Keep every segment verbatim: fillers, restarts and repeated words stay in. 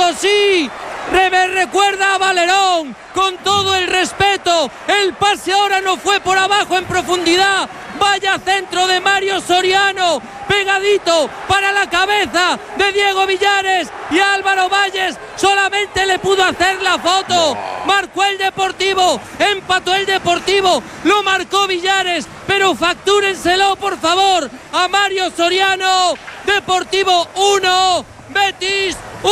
sí. Me recuerda a Valerón, con todo el respeto. El pase ahora no fue por abajo en profundidad. Vaya centro de Mario Soriano, pegadito para la cabeza de Diego Villares, y Álvaro Valles solamente le pudo hacer la foto. Marcó el Deportivo, empató el Deportivo, lo marcó Villares, pero factúrenselo por favor a Mario Soriano. Deportivo uno, Betis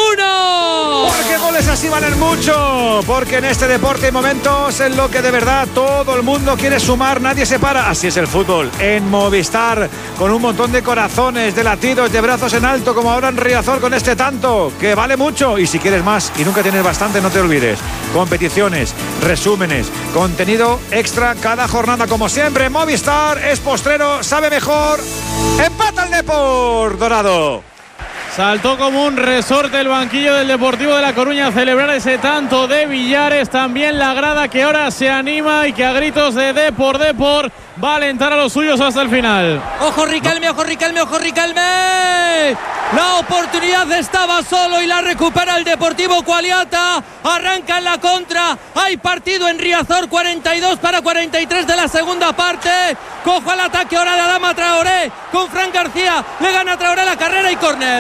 uno. Porque goles así valen mucho, porque en este deporte hay momentos en lo que de verdad todo el mundo quiere sumar, nadie se para. Así es el fútbol en Movistar, con un montón de corazones, de latidos, de brazos en alto, como ahora en Riazor con este tanto, que vale mucho. Y si quieres más y nunca tienes bastante, no te olvides, competiciones, resúmenes, contenido extra cada jornada. Como siempre, Movistar es postrero, sabe mejor. Empata el Depor, Dorado. Saltó como un resorte el banquillo del Deportivo de La Coruña a celebrar ese tanto de Villares. También la grada, que ahora se anima y que a gritos de Depor, Depor va a alentar a los suyos hasta el final. Ojo Riquelme, ojo Riquelme, ojo Riquelme. La oportunidad estaba solo y la recupera el Deportivo Cualiata. Arranca en la contra. Hay partido en Riazor, cuarenta y dos para cuarenta y tres de la segunda parte. Cojo al ataque ahora de Adama Traoré con Fran García. Le gana Traoré la carrera y córner.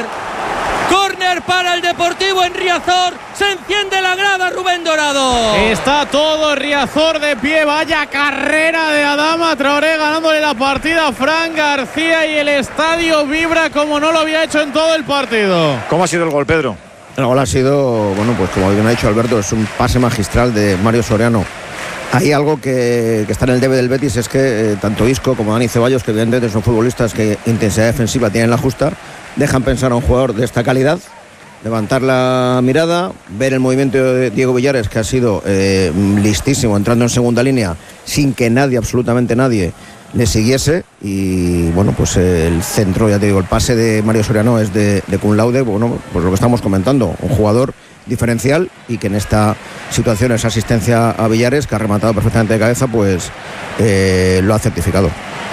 Córner para el Deportivo en Riazor. Se enciende la grada, Rubén Dorado. Está todo Riazor de pie. Vaya carrera de Adama Traoré, ganándole la partida a Fran García, y el estadio vibra como no lo había hecho en todo el partido. ¿Cómo ha sido el gol, Pedro? El gol ha sido, bueno, pues como bien ha dicho Alberto, es un pase magistral de Mario Soriano. Hay algo que, que está en el debe del Betis, es que eh, tanto Isco como Dani Ceballos, que evidentemente son futbolistas que intensidad defensiva tienen la justa, dejan pensar a un jugador de esta calidad, levantar la mirada, ver el movimiento de Diego Villares, que ha sido eh, listísimo, entrando en segunda línea sin que nadie, absolutamente nadie, le siguiese. Y bueno, pues eh, el centro, ya te digo, el pase de Mario Soriano es de, de cum laude. Bueno, pues lo que estamos comentando, un jugador diferencial, y que en esta situación, esa asistencia a Villares, que ha rematado perfectamente de cabeza, pues eh, lo ha certificado.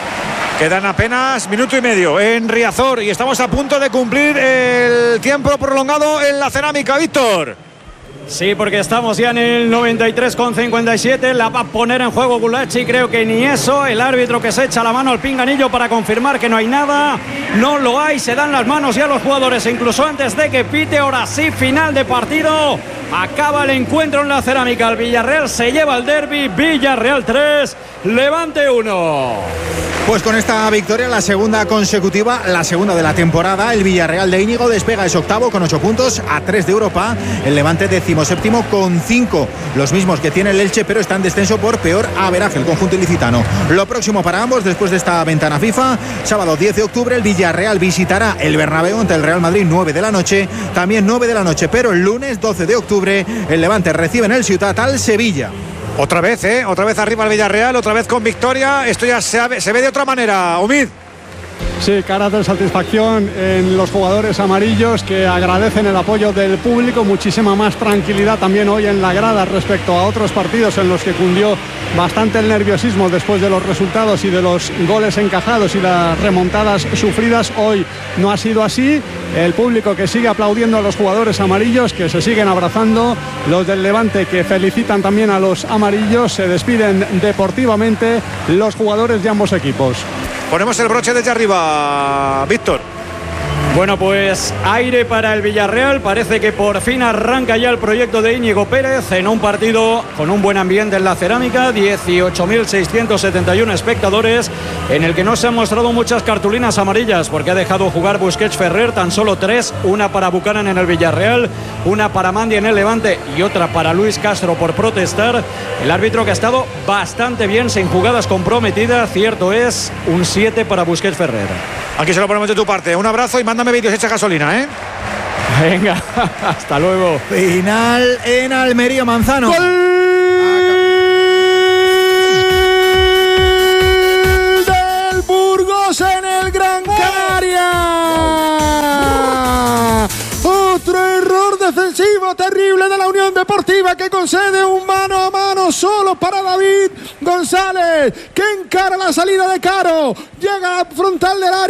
Quedan apenas minuto y medio en Riazor y estamos a punto de cumplir el tiempo prolongado en la cerámica, Víctor. Sí, porque estamos ya en el noventa y tres con cincuenta y siete. La va a poner en juego Gulachi, creo que ni eso. El árbitro que se echa la mano al pinganillo para confirmar que no hay nada. No lo hay, se dan las manos ya los jugadores, incluso antes de que pite. Ahora sí, final de partido. Acaba el encuentro en la cerámica. El Villarreal se lleva el derbi. Villarreal tres, Levante uno. Pues con esta victoria, la segunda consecutiva, la segunda de la temporada, el Villarreal de Íñigo despega, es octavo con ocho puntos, a tres de Europa. El Levante decimoséptimo con cinco, los mismos que tiene el Elche, pero está en descenso por peor averaje el conjunto ilicitano. Lo próximo para ambos después de esta ventana FIFA: sábado diez de octubre, el Villarreal visitará el Bernabéu ante el Real Madrid, nueve de la noche, también nueve de la noche, pero el lunes doce de octubre el Levante recibe en el Ciutat al Sevilla. Otra vez, ¿eh? Otra vez arriba el Villarreal, otra vez con victoria. Esto ya se, se ve de otra manera, Omid. Sí, caras de satisfacción en los jugadores amarillos, que agradecen el apoyo del público. Muchísima más tranquilidad también hoy en la grada respecto a otros partidos en los que cundió bastante el nerviosismo después de los resultados y de los goles encajados y las remontadas sufridas. Hoy no ha sido así. El público que sigue aplaudiendo a los jugadores amarillos, que se siguen abrazando. Los del Levante, que felicitan también a los amarillos. Se despiden deportivamente los jugadores de ambos equipos. Ponemos el broche desde arriba, Víctor. Bueno, pues aire para el Villarreal. Parece que por fin arranca ya el proyecto de Íñigo Pérez en un partido con un buen ambiente en la cerámica. dieciocho mil seiscientos setenta y uno espectadores, en el que no se han mostrado muchas cartulinas amarillas, porque ha dejado jugar Busquets Ferrer, tan solo tres. Una para Buchanan en el Villarreal, una para Mandi en el Levante y otra para Luis Castro por protestar. El árbitro, que ha estado bastante bien, sin jugadas comprometidas. Cierto es, un siete para Busquets Ferrer. Aquí se lo ponemos de tu parte. Un abrazo y mándame vídeos, echa gasolina, ¿eh? Venga, hasta luego. Final en Almería, Manzano. ¡Gol del Burgos en el Gran Canaria! Otro error defensivo terrible de la Unión Deportiva, que concede un mano a mano solo para David González, que encara la salida de Caro, llega a frontal del área.